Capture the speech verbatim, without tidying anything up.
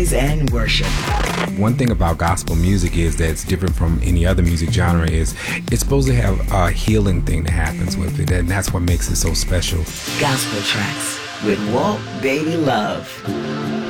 And worship. One thing about gospel music is that it's different from any other music genre is it's supposed to have a healing thing that happens with it, and that's what makes it so special. Gospel Tracks with Walt Baby Love.